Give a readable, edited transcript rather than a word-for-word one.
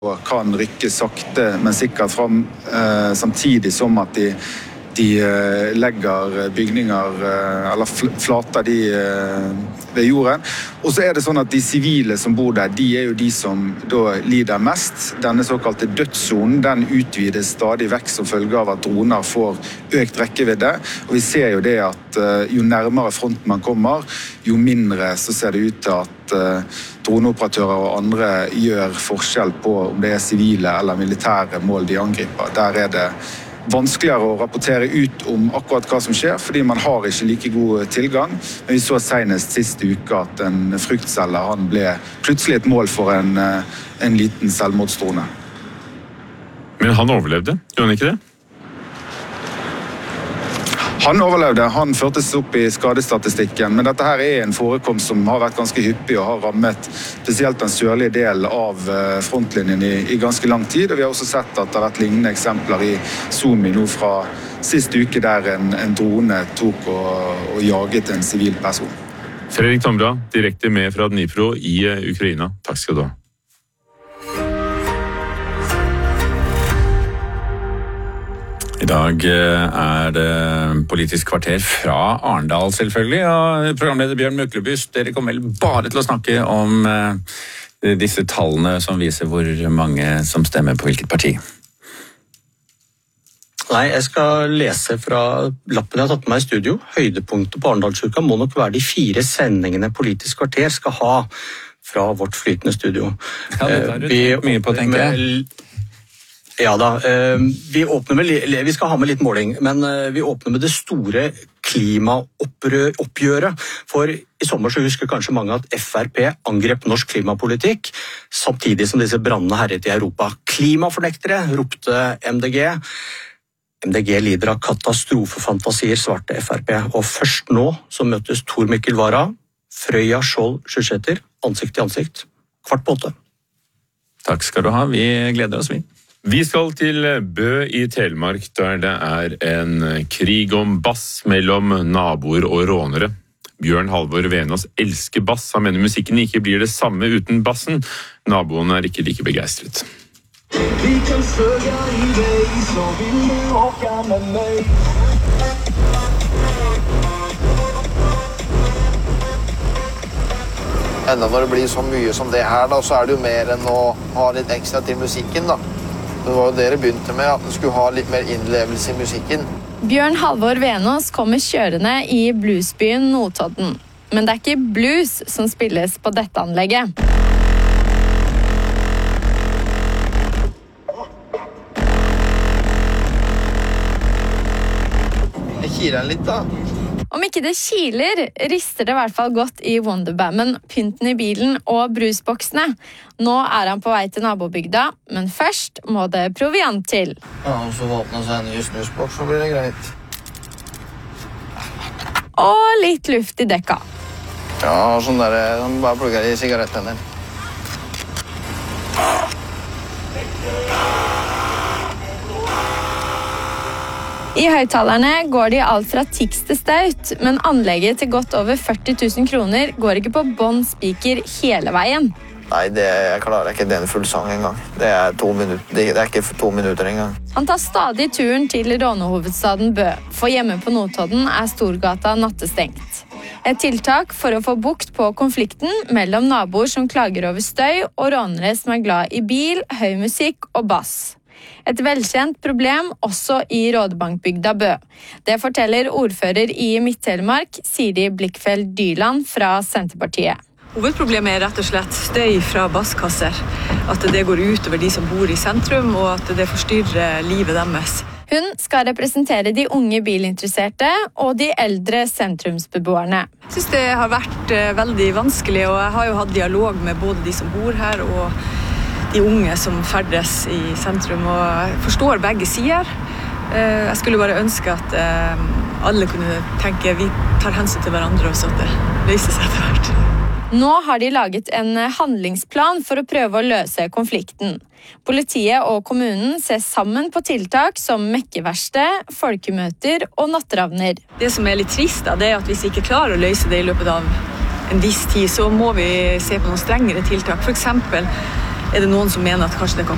og kan rykke sakte, men sikkert fram, samtidig som at de legger bygninger, eller flater de ved jorden. Og så det sånn at de sivile som bor der, de jo de som da lider mest. Denne såkalte dødszonen, den utvides stadig vekk som følge av at droner får økt rekkevidde. Og vi ser jo det at jo nærmere fronten man kommer, jo mindre så ser det ut til at droneoperatører og andre gjør forskjell på om det sivile eller militære mål de angriper. Der det vanskeligere å rapportere ut om akkurat hva som skjer, fordi man har ikke like god tilgang. Men vi så senest siste uke at en fruktselger, han ble plutselig et mål for en liten selvmordsdrone. Men han overlevde, gjorde han ikke det? Han overlevde, han førtes opp i skadestatistikken, men dette her en forekomst som har vært ganske hyppig og har rammet spesielt den sørlige delen av frontlinjen i ganske lang tid, og vi har også sett at det har vært lignende eksempler i Sumy nå fra sist uke der en drone tok og jaget en sivil person. Fredrik Tomra, direkte med fra Dnipro i Ukraina. Takk skal du ha. I dag det politisk kvarter fra Arendal selvfølgelig, og programleder Bjørn Myklebust, dere kommer vel bare til å snakke om disse tallene som viser hvor mange som stemmer på hvilket parti. Nei, jeg skal lese fra lappen jeg har tatt med meg i studio. Høydepunktet på Arendalsuka må nok være de 4 sendingene politisk kvarter skal ha fra vårt flytende studio. Ja, dette har du mye på, tenker jeg. Ja da, vi skal ha med litt måling, men vi åpner med det store klimaoppgjøret. For i sommer så husker kanskje mange at FrP angrep norsk klimapolitikk, samtidig som disse brannene herjet i Europa. Klimafornektere, ropte MDG. MDG lider av katastrofefantasier, svarte FrP. Og først nå så møtes Tor Mikkel Wara, Frøya Skjold Skyrsæter, ansikt til ansikt, 7:15. Takk skal du ha, vi gleder oss vi. Vi skal til Bø i Telemark, der det en krig om bass mellom naboer og rånere. Bjørn Halvor Venås elsker bass. Han mener musikken ikke blir det samme uten bassen. Naboen ikke like begeistret. Vi kan søke i vei, så vil du åke med meg. Enda når det blir så mye som det her, da, så det jo mer enn å ha litt ekstra til musikken, da. Det var jo dere begynte med, at du skulle ha litt mer innlevelse i musikken. Bjørn Halvor Venås kommer kjørende i bluesbyen Notodden. Men det ikke blues som spilles på dette anlegget. Jeg kiler litt, da. Om ikke det kiler, rister det i hvert fall godt i Wonderbammen, pynten i bilen og brusboksene. Nå han på vei til nabobygda, men først må det proviant til. Ja, og så åpner seg en ny snusboks, så blir det greit. Og litt luft i dekka. Ja, sånn der, bare plukker i sigarettenner. I høyttalerne går de alt fra tiks til staut, men anlegget til godt over 40 000 kroner går ikke på bånd spiker hele veien. Nei, jeg klarer ikke den full sang engang. Det 2 minutter. Det ikke 2 minutter engang. Han tar stadig turen til rånehovedstaden Bø, for hjemme på Notodden Storgata nattestengt. Et tiltak for å få bukt på konflikten mellom naboer som klager over støy og rånere som glad i bil, høy musikk og bass. Et velkjent problem også i Rådebankbygda Bø. Det forteller ordfører i Midt-Telemark, Siri Blikkfeld Dyland fra Senterpartiet. Hovedproblemet rett og slett støy fra basskasser. At det går ut over de som bor i sentrum, og at det forstyrrer livet deres. Hun skal representere de unge bilinteresserte og de eldre sentrumsbeboerne. Jeg synes det har vært veldig vanskelig, og jeg har jo hatt dialog med både de som bor her og de unge som ferdes i sentrum, og jeg forstår begge sider. Jeg skulle bare ønske at alle kunne tenke vi tar hensyn til hverandre, og så at det løser seg etter hvert. Nå har de laget en handlingsplan for å prøve å løse konflikten. Politiet og kommunen ser sammen på tiltak som mekkeverksted, folkemøter og nattravner. Det som litt trist, det at hvis vi ikke klarer å løse det i løpet av en viss tid, så må vi se på noen strengere tiltak. For eksempel det noen som mener at kanskje det kan